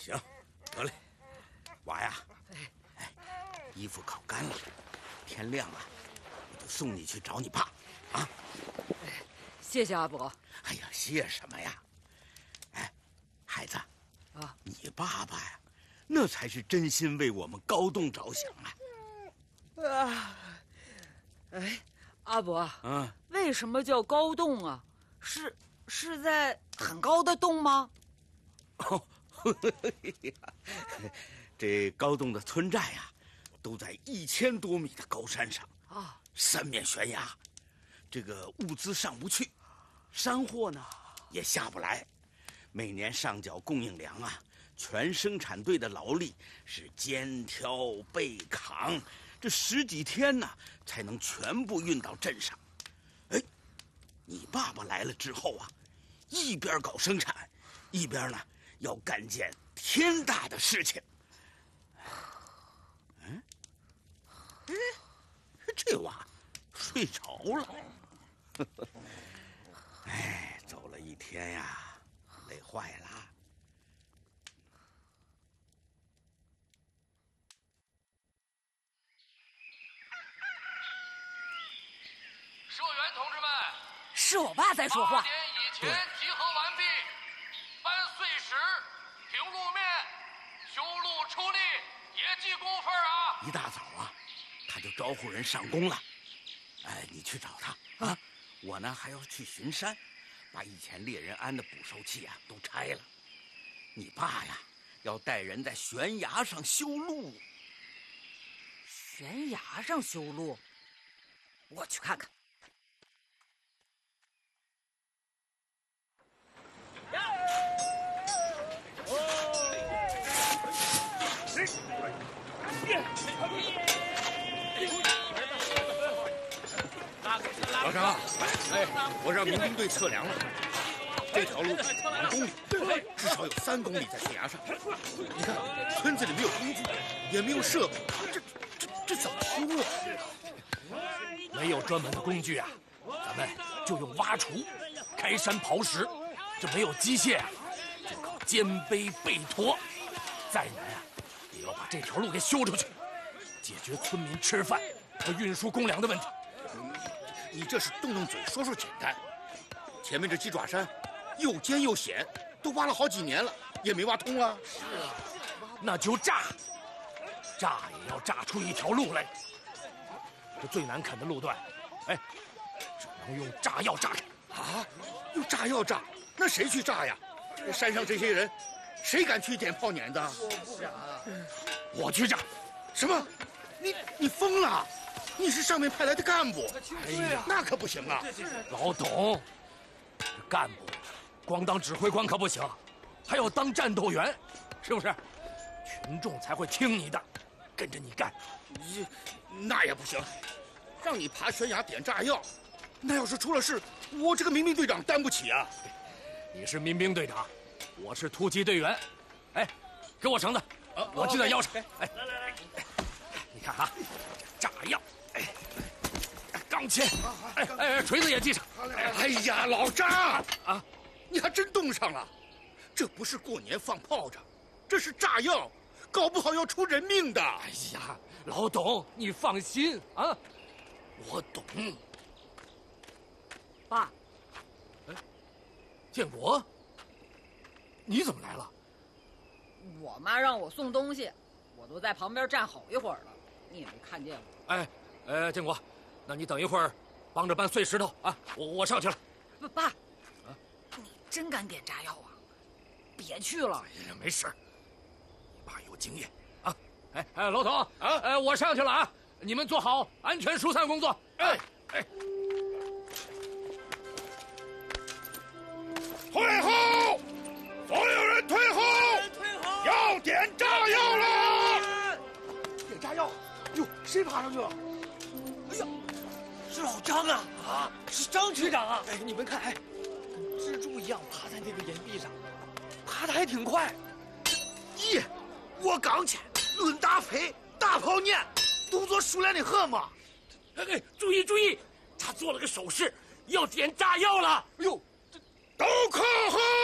行，得嘞，娃呀，哎，衣服烤干了，天亮了，我就送你去找你爸，啊。 谢谢阿伯。 哎呀，谢什么呀？哎，孩子， 啊， 你爸爸呀，那才是真心为我们高栋着想啊！ 哎，阿伯， 嗯， 为什么叫高栋啊？是在很高的洞吗？ 哦，这高栋的村寨呀，都在1000多米的高山上啊，三面悬崖，这个物资上不去，山货呢也下不来，每年上缴供应粮啊，全生产队的劳力是肩挑背扛，这10几天呢才能全部运到镇上。哎，你爸爸来了之后啊，一边搞生产，一边呢要干件天大的事情。嗯，哎，这娃睡着了。哎，走了一天呀，累坏了。 社员同志们， 是我爸在说话。 8点以前集合完毕，搬碎石、平路面、修路出力，也记工分啊！ 一大早啊，他就招呼人上工了。哎，你去找他啊！我呢还要去巡山，把以前猎人安的捕兽器啊都拆了。你爸呀，要带人在悬崖上修路。 悬崖上修路，我去看看。 老张，哎，我让民兵队测量了，这条路2公里，至少有3公里在悬崖上。你看，村子里没有工具，也没有设备，这怎么修啊？ 没有专门的工具啊，咱们就用挖锄、开山刨石。这没有机械啊，就靠肩背背驮。再难啊，也要把这条路给修出去，解决村民吃饭和运输公粮的问题。 你这是动嘴说简单，前面这鸡爪山又尖又险，都挖了好几年了，也没挖通啊。 是啊，那就炸也要炸出一条路来。这最难啃的路段，哎，只能用炸药炸开。 啊，用炸药炸？那谁去炸呀？山上这些人，谁敢去点炮碾子？ 我去炸。 什么？你疯了？你是上面派来的干部？ 哎呀， 那可不行啊！ 老董，这干部光当指挥官可不行，还要当战斗员，是不是？群众才会听你的，跟着你干。 那也不行，让你爬悬崖点炸药，那要是出了事，我这个民兵队长担不起啊！ 你是民兵队长，我是突击队员。哎，给我绳子，我系在腰上。哎，来，你看啊，炸药，钢钎，锤子也系上。 哎呀，老张啊，你还真冻上了！这不是过年放炮仗，这是炸药，搞不好要出人命的。 哎呀，老董，你放心啊，我懂。 爸， 建国，你怎么来了？ 我妈让我送东西，我都在旁边站好一会儿了，你也没看见我。 建国，那你等一会儿，帮着搬碎石头啊！我上去了。 爸，你真敢点炸药啊？别去了。 哎呀，没事，你爸有经验啊。老董啊，我上去了啊，你们做好安全疏散工作。 退后！所有人退后！要点炸药了！ 点炸药！哟，谁爬上去了？哎呀，是老张啊！啊，是张局长啊！哎，你们看，跟蜘蛛一样爬在那个岩壁上，爬得还挺快。 咦，我刚去，论大飞，大炮念，动作熟练的很嘛。 注意，他做了个手势，要点炸药了。 哎呦！ 都靠后！